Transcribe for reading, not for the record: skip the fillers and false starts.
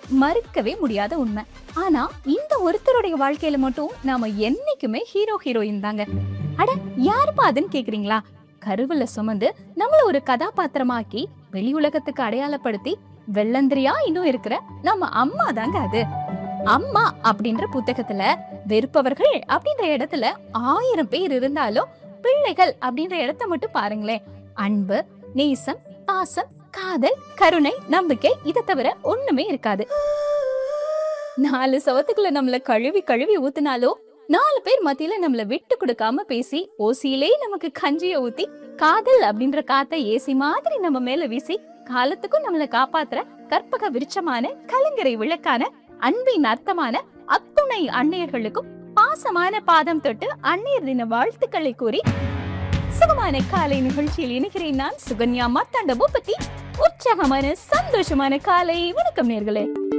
மறுக்கவே முடியாத உண்மை. ஆனா இந்த ஒருத்தருடைய வாழ்க்கையில மட்டும் நாம என்னைக்குமே ஹீரோ ஹீரோயின் தாங்க. அட யாருப்பா அதுன்னு கேக்குறீங்களா? கருவுல சுமந்து நம்மள ஒரு கதாபாத்திரமாக்கி வெளி உலகத்துக்கு அடையாளப்படுத்தி வெள்ளந்திரியா இன்னும் இருக்கிற நம்ம அம்மா தாங்க அது. அம்மா அப்படின்ற புத்தகத்துல வெறுப்பவர்கள் அப்படின்ற இடத்துல 1000 பேர் இருந்தாலும் பிள்ளைகள் அப்படின்ற இடத்த மட்டும் பாருங்களேன். அன்பு, நேசம், பாசம், காதல், கருணை, நம்பிக்கை இதை தவிர ஒண்ணுமே இருக்காது. 4 சவத்துக்குள்ள நம்மள கழுவி கழுவி ஊத்துனாலும் 4 பேர் மத்தியில நம்மள விட்டு கொடுக்காம பேசி ஓசியிலே நமக்கு கஞ்சிய ஊத்தி காதல் அப்படின்ற காத்த ஏசி மாதிரி நம்ம மேல வீசி காலத்துக்கும் நம்மள காப்பாத்துற கற்பக விருட்சமான கலங்கரை விளக்கான அன்பின் அர்த்தமான அத்துணை அன்னையர்களுக்கும் பாசமான பாதம் தொட்டு அன்னையர் தின வாழ்த்துக்களை கூறி சுகமான காலை நிகழ்ச்சியில் இணைகிறேன். நான் சுகன்யா மார்த்தாண்ட பூபதி. உற்சாகமான சந்தோஷமான காலை வணக்கம் நேயர்களே.